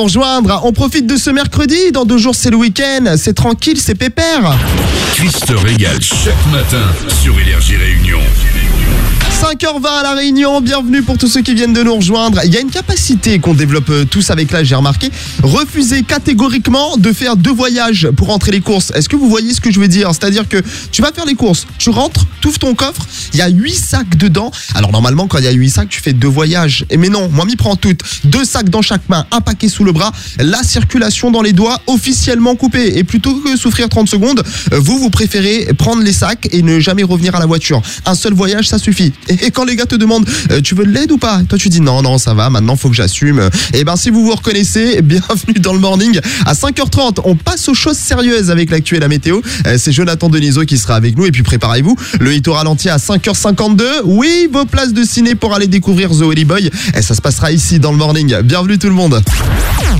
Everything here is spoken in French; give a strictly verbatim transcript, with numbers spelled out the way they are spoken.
Rejoindre, on profite de ce mercredi, dans deux jours c'est le week-end, c'est tranquille, c'est pépère. Chris te régale chaque matin sur Énergie Réunion. cinq heures vingt à La Réunion, bienvenue pour tous ceux qui viennent de nous rejoindre. Il y a une capacité qu'on développe tous avec l'âge, j'ai remarqué. Refuser catégoriquement de faire deux voyages pour rentrer les courses. Est-ce que vous voyez ce que je veux dire? C'est-à-dire que tu vas faire les courses, tu rentres, tu ouvres ton coffre, il y a huit sacs dedans. Alors normalement quand il y a huit sacs, tu fais deux voyages. Et mais non, moi m'y prends toutes. Deux sacs dans chaque main, un paquet sous le bras, la circulation dans les doigts officiellement coupée. Et plutôt que souffrir trente secondes, vous, vous préférez prendre les sacs et ne jamais revenir à la voiture. Un seul voyage, ça suffit. Et quand les gars te demandent euh, tu veux de l'aide ou pas, toi tu dis non non ça va, maintenant faut que j'assume. Et ben si vous vous reconnaissez, bienvenue dans le morning. À cinq heures trente, on passe aux choses sérieuses avec l'actu et la météo. euh, C'est Jonathan Denisot qui sera avec nous. Et puis préparez-vous, le hit au ralenti à cinq heures cinquante-deux. Oui, vos places de ciné pour aller découvrir The Holy Boy, et ça se passera ici dans le morning. Bienvenue tout le monde.